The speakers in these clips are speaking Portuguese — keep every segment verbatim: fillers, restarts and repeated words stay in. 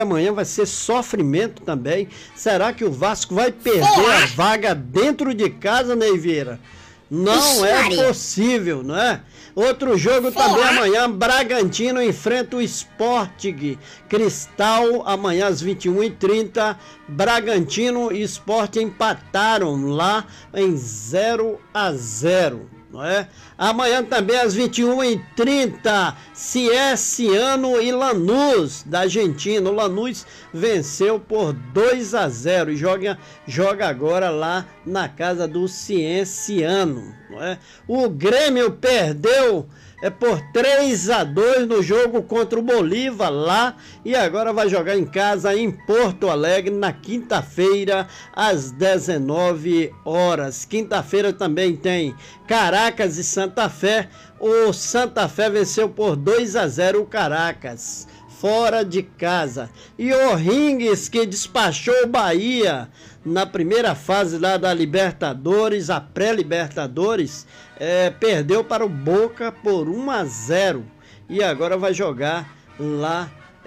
amanhã vai ser sofrimento também. Será que o Vasco vai perder a vaga dentro de casa, Ney Vieira? Não é possível, não é? Outro jogo também amanhã, Bragantino enfrenta o Sporting Cristal, amanhã às vinte e uma e trinta, Bragantino e Sport empataram lá em zero a zero, não é? Amanhã também às vinte e uma e trinta, Cienciano e Lanús, da Argentina. O Lanús venceu por dois a zero e joga, joga agora lá na casa do Cienciano, não é? O Grêmio perdeu é por três a dois no jogo contra o Bolívar lá e agora vai jogar em casa em Porto Alegre na quinta-feira às dezenove horas. Quinta-feira também tem Caracas e Santa Fé. O Santa Fé venceu por dois a zero o Caracas, fora de casa. E o Ringues, que despachou o Bahia na primeira fase lá da Libertadores, a pré-Libertadores, é, perdeu para o Boca por um a zero e agora vai jogar lá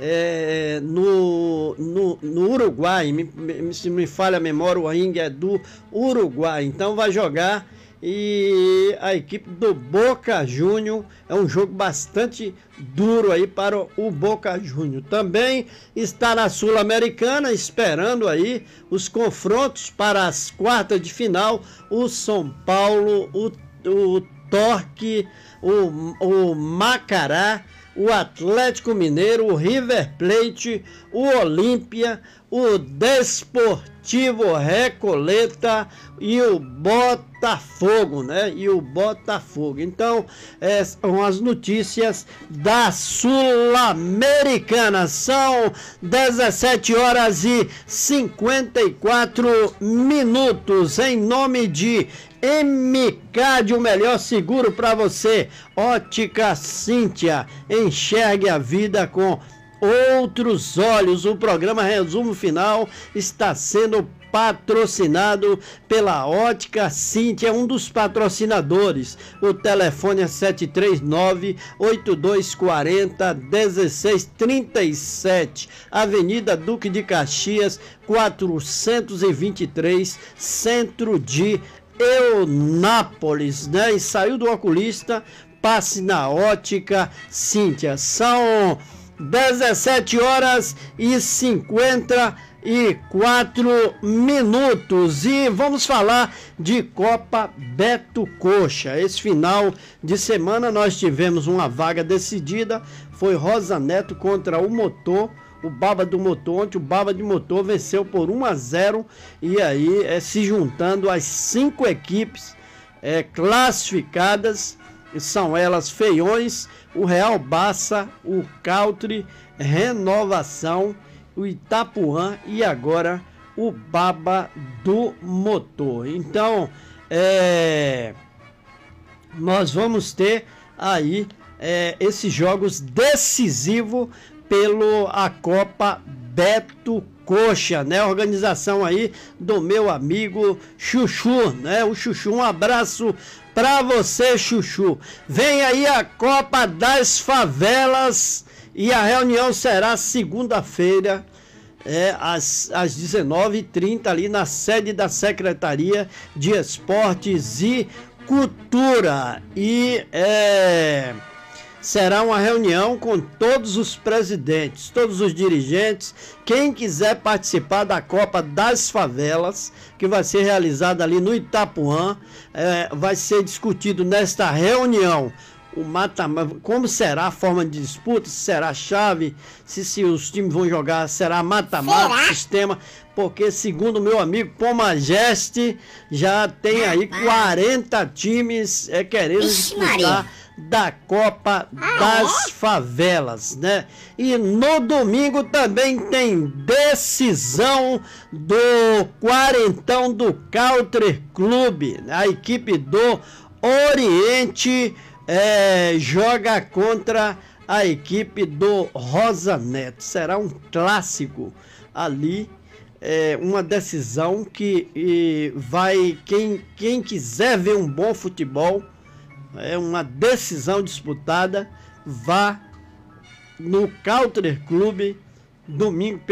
é, no, no, no Uruguai. Me, me, se me falha a memória, o Ringue é do Uruguai, então vai jogar. E a equipe do Boca Juniors é um jogo bastante duro aí para o Boca Juniors. Também está na Sul-Americana, esperando aí os confrontos para as quartas de final. O São Paulo, o, o Torque, o, o Macará, o Atlético Mineiro, o River Plate, o Olímpia, o Desportivo Recoleta e o Botafogo, né? E o Botafogo. Então, é, são as notícias da Sul-Americana. São dezessete horas e cinquenta e quatro minutos. Em nome de M K D, o melhor seguro para você. Ótica Cíntia, enxergue a vida com outros olhos. O programa Resumo Final está sendo patrocinado pela Ótica Cíntia, um dos patrocinadores. O telefone é sete três nove, oito dois quatro zero, um seis três sete, Avenida Duque de Caxias, quatrocentos e vinte e três, centro de Eunápolis, né? E saiu do oculista, passe na Ótica Cíntia. São dezessete horas e cinquenta e quatro minutos e vamos falar de Copa Beto Coxa. Esse final de semana nós tivemos uma vaga decidida, foi Rosa Neto contra o Motor, o Baba do Motor. Ontem o Baba de Motor venceu por um a zero e aí é, se juntando as cinco equipes é, classificadas. São elas Feiões, o Real Bassa, o Country, Renovação, o Itapuã e agora o Baba do Motor. Então, é, nós vamos ter aí é, esses jogos decisivos pelo a Copa Beto Coxa, né? Organização aí do meu amigo Chuchu, né? O Chuchu, um abraço para você, Chuchu. Vem aí a Copa das Favelas e a reunião será segunda-feira, é, às, às dezenove e trinta, ali na sede da Secretaria de Esportes e Cultura. E é, será uma reunião com todos os presidentes, todos os dirigentes. Quem quiser participar da Copa das Favelas, que vai ser realizada ali no Itapuã, é, vai ser discutido nesta reunião o mata, como será a forma de disputa, se será chave, se, se os times vão jogar, será mata-mata, sistema, porque segundo meu amigo Pomageste, já tem aí quarenta times é, querendo Ixi, disputar Maria. da Copa ah, das é? Favelas, né? E no domingo também tem decisão do quarentão do Country Clube, a equipe do Oriente É, joga contra a equipe do Rosa Neto. Será um clássico ali, é, uma decisão que e, vai, quem, quem quiser ver um bom futebol, é uma decisão disputada, vá no Country Clube domingo